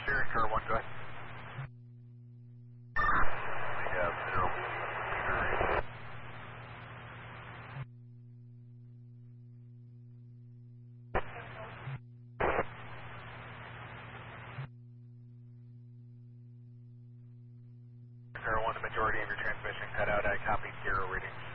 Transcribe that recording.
Sierra, car 1, go ahead. We have 0 meter. Car 1, the majority of your transmission cut out. I copied 0 readings.